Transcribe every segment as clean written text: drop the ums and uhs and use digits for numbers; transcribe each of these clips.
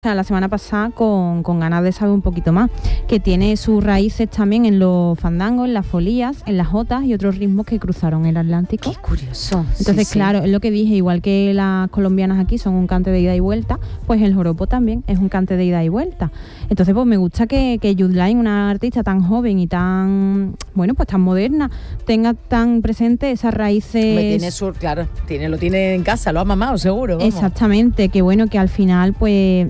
la semana pasada con ganas de saber un poquito más, que tiene sus raíces también en los fandangos, en las folías, en las jotas y otros ritmos que cruzaron el Atlántico. Qué curioso. Entonces, claro, es lo que dije, igual que las colombianas aquí son un cante de ida y vuelta, pues el joropo también es un cante de ida y vuelta. Entonces, pues me gusta que Yudlain, una artista tan joven y tan, bueno, pues tan moderna, tenga tan presente esas raíces. Lo tiene en casa, lo ha mamado seguro. Vamos. Exactamente, que bueno, que al final, pues,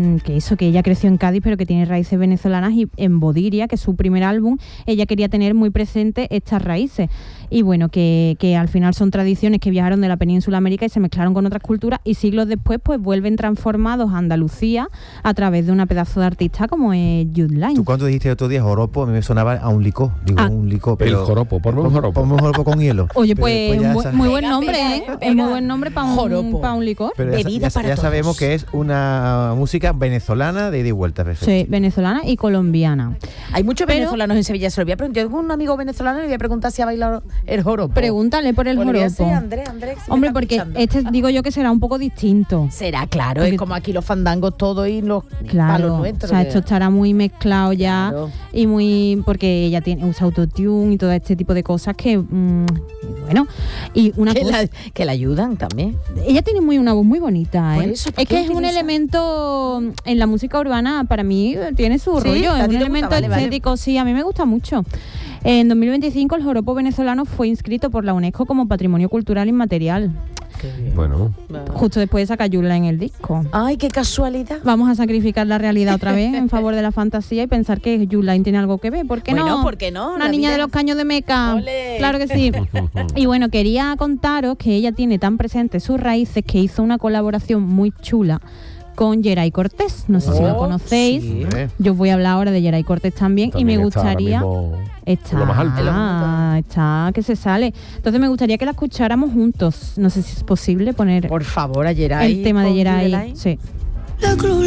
que ella creció en Cádiz, pero que tiene raíces venezolanas, y en Bodiria, que es su primer álbum, ella quería tener muy presente estas raíces. Y bueno, que al final son tradiciones que viajaron de la península América y se mezclaron con otras culturas, y siglos después pues vuelven transformados a Andalucía a través de una pedazo de artista como es Yudlain. Tú cuando dijiste otro día joropo, a mí me sonaba a un licor. Un licor, pero... El joropo, ponme un joropo. Ponme un joropo con hielo. Oye, pues muy buen nombre, ¿eh? Es muy buen nombre para un licor. Pero ya sabemos que es una música venezolana de ida y vuelta, perfecto. Sí, venezolana y colombiana. Hay muchos venezolanos en Sevilla, se lo voy a preguntar. Yo tengo un amigo venezolano y le voy a preguntar si ha bailado el joropo. Pregúntale por el joropo. Andrés, hombre, porque digo yo que será un poco distinto. Será, claro, porque es como aquí los fandangos todos y los palos nuestros. O sea, esto estará muy mezclado ya, claro. Y muy, porque ella usa autotune y todo este tipo de cosas que, bueno, y una cosa que la ayudan también. Ella tiene una voz muy bonita, ¿eh? Eso, es que es un elemento en la música urbana, para mí tiene su rollo, es un elemento estético, vale. Sí, a mí me gusta mucho. En 2025 el joropo venezolano fue inscrito por la UNESCO como Patrimonio Cultural Inmaterial. Bueno. Justo después de sacar Yudlain en el disco. ¡Ay, qué casualidad! Vamos a sacrificar la realidad otra vez en favor de la fantasía y pensar que Yudlain tiene algo que ver. ¿Por qué no? ¿Por qué no? Una niña de los caños de Meca. ¡Olé! Claro que sí. Y bueno, quería contaros que ella tiene tan presente sus raíces que hizo una colaboración muy chula con Geray Cortés, no sé si lo conocéis. Sí. Yo os voy a hablar ahora de Geray Cortés también y me gustaría está que se sale. Entonces me gustaría que la escucháramos juntos. No sé si es posible poner, por favor, a Geray, el tema de Geray. Sí.